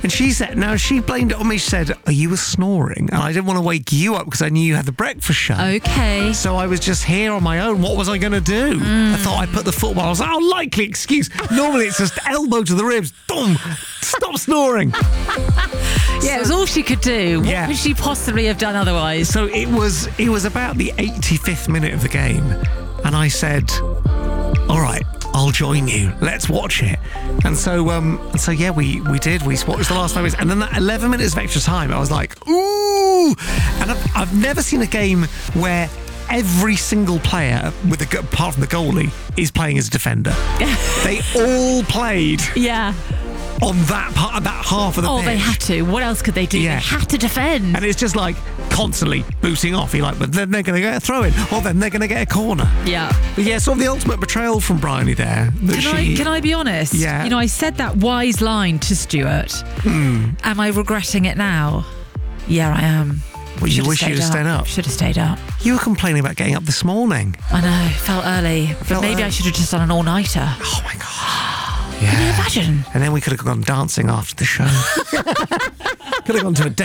And she blamed it on me. She said, oh, you were snoring. And I didn't want to wake you up because I knew you had the breakfast show. Okay. So I was just here on my own. What was I going to do? I thought I'd put the football. I was like, oh, likely excuse. Normally it's just elbow to the ribs. Boom. Stop snoring. Yeah, it was all she could do. What Yeah. could she possibly have done otherwise? So it was about the 85th minute of the game. And I said, all right, I'll join you. Let's watch it. And so yeah, we did. We watched the last 5 minutes. And then that 11 minutes of extra time, I was like, ooh. And I've never seen a game where every single player, apart from the goalie, is playing as a defender. They all played Yeah. on that half of the pitch. They had to. What else could they do? Yeah. They had to defend. And it's just like constantly booting off. You're like, but then they're going to get a throw in, or then they're going to get a corner. Yeah. But yeah, sort of the ultimate betrayal from Bryony there. Can I be honest? Yeah. You know, I said that wise line to Stuart. Am I regretting it now? Yeah, I am. Well, you wish you'd have stayed up. Should have stayed up. You were complaining about getting up this morning. I know. Felt early. But maybe I should have just done an all-nighter. Oh my God. Yeah. Can you imagine? And then we could have gone dancing after the show. Could have gone to a